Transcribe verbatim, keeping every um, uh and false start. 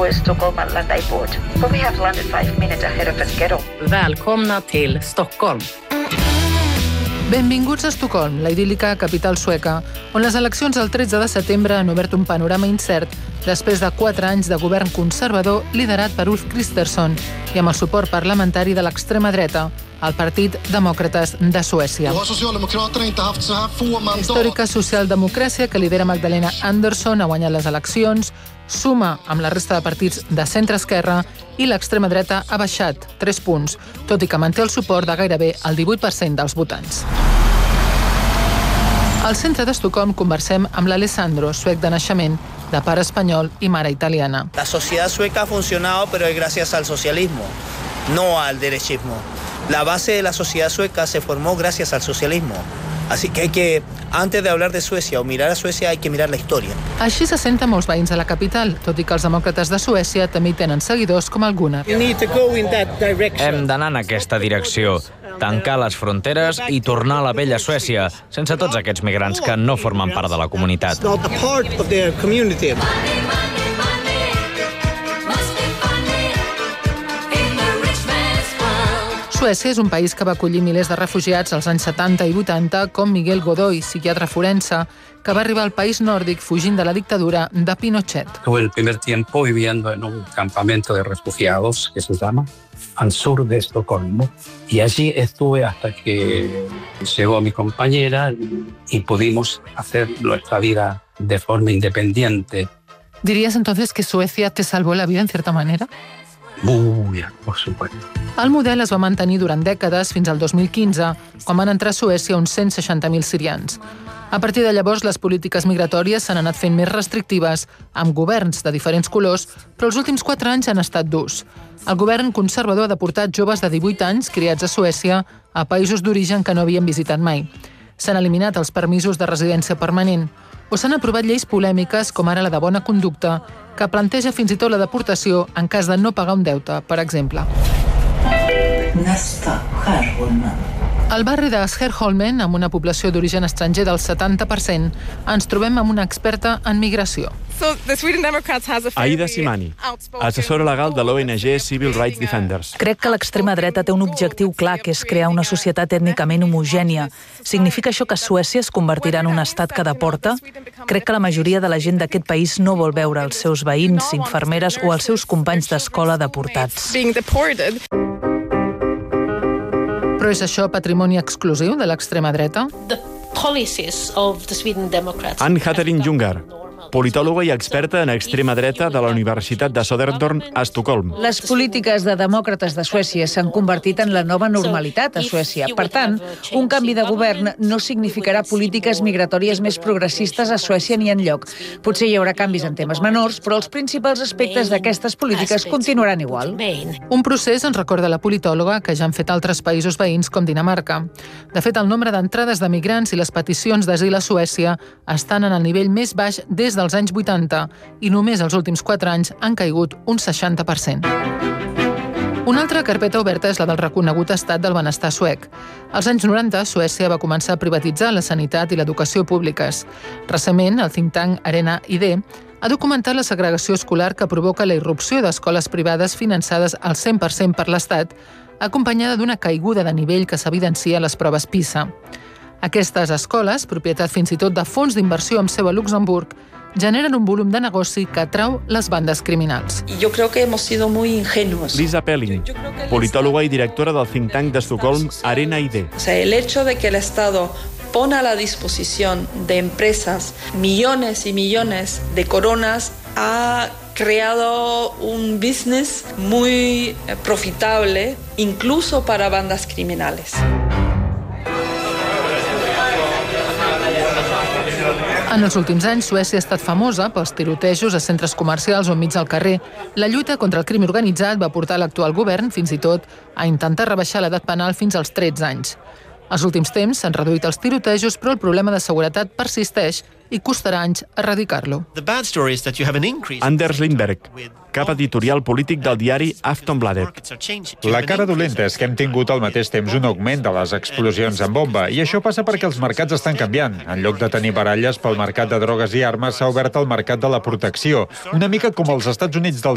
på Stockholm landa i båt. For vi har landat five minutes ahead of schedule. Välkomna till Stockholm. Benvinguts a Estocolm, la idíl·lica capital sueca, on les eleccions del tretze de setembre han obert un panorama incert després de quatre anys de govern conservador liderat per Ulf Kristersson i amb el suport parlamentari de l'extrema dreta, el Partit Demòcrates de Suècia. La històrica socialdemocràcia que lidera Magdalena Andersson ha guanyat les eleccions, suma amb la resta de partits de centre-esquerra i l'extrema dreta ha baixat tres punts, tot i que manté el suport de gairebé el divuit per cent dels votants. Al centre d'Estocolm conversem amb l'Alessandro, suec de naixement, de pare espanyol i mare italiana. La sociedad sueca ha funcionado, pero es gracias al socialismo, no al derechismo. La base de la sociedad sueca se formó gracias al socialismo. Así que hay que, antes de hablar de Suècia o mirar a Suècia, hay que mirar la història. Així se senten molts veïns a la capital, tot i que els demòcrates de Suècia també hi tenen seguidors com el Gunnar. Hem d'anar en aquesta direcció, tancar les fronteres i tornar a la vella Suècia, sense tots aquests migrants que no formen part de la comunitat. Suècia és un país que va acollir milers de refugiats als anys setanta i vuitanta, com Miguel Godoy, psiquiatre forense, que va arribar al país nòrdic fugint de la dictadura de Pinochet. Tuve el primer tiempo viviendo en un campamento de refugiados, que se llama, al sur de Estocolmo, y allí estuve hasta que llegó mi compañera y pudimos hacer nuestra vida de forma independiente. ¿Dirías entonces que Suecia te salvó la vida en cierta manera? Uy, por supuesto. El model es va mantenir durant dècades fins al dos mil quinze, quan van entrar a Suècia uns cent seixanta mil sirians. A partir de llavors, les polítiques migratòries s'han anat fent més restrictives, amb governs de diferents colors, però els últims quatre anys han estat durs. El govern conservador ha deportat joves de divuit anys, criats a Suècia, a països d'origen que no havien visitat mai. S'han eliminat els permisos de residència permanent, o s'han aprovat lleis polèmiques, com ara la de bona conducta, que planteja fins i tot la deportació en cas de no pagar un deute, per exemple. Al barri de Skärholmen, amb una població d'origen estranger del setanta per cent, ens trobem amb una experta en migració. Aida Simani, assessora legal de l'O N G Civil Rights Defenders. Crec que l'extrema dreta té un objectiu clar, que és crear una societat ètnicament homogènia. Significa això que Suècia es convertirà en un estat que deporta? Crec que la majoria de la gent d'aquest país no vol veure els seus veïns, infermeres o els seus companys d'escola deportats. Però és això patrimoni exclusiu de l'extrema dreta? Ann-Katrin Jungar, politòloga i experta en extrema dreta de la Universitat de Södertörn a Estocolm. Les polítiques de demòcrates de Suècia s'han convertit en la nova normalitat a Suècia. Per tant, un canvi de govern no significarà polítiques migratòries més progressistes a Suècia ni enlloc. Potser hi haurà canvis en temes menors, però els principals aspectes d'aquestes polítiques continuaran igual. Un procés, ens recorda la politòloga, que ja han fet altres països veïns com Dinamarca. De fet, el nombre d'entrades de migrants i les peticions d'asil a Suècia estan en el nivell més baix des dels anys vuitanta i només els últims quatre anys han caigut un seixanta per cent. Una altra carpeta oberta és la del reconegut estat del benestar suec. Als anys noranta, Suècia va començar a privatitzar la sanitat i l'educació públiques. Recentment, el think tank Arena I D ha documentat la segregació escolar que provoca la irrupció d'escoles privades finançades al cent per cent per l'Estat, acompanyada d'una caiguda de nivell que s'evidencia a les proves PISA. Aquestes escoles, propietat fins i tot de fons d'inversió amb seu a Luxemburg, generen un volum de negoci que atrau les bandes criminals. Yo creo que hemos sido muy ingenuos. Lisa Pelling, politòloga i directora del think tank d'Estocolm Arena I D. O sea, el hecho de que el Estado pone a la disposición de empresas millones y millones de coronas ha creado un business muy profitable, incluso para bandas criminales. En els últims anys, Suècia ha estat famosa pels tirotejos a centres comercials o enmig del carrer. La lluita contra el crim organitzat va portar l'actual govern, fins i tot, a intentar rebaixar l'edat penal fins als tretze anys. Als últims temps s'han reduït els tirotejos, però el problema de seguretat persisteix i costarà anys erradicar-lo. Anders Lindberg, cap editorial polític del diari Aftonbladet. La cara dolenta és que hem tingut al mateix temps un augment de les explosions amb bomba, i això passa perquè els mercats estan canviant. En lloc de tenir baralles pel mercat de drogues i armes, s'ha obert el mercat de la protecció, una mica com els Estats Units del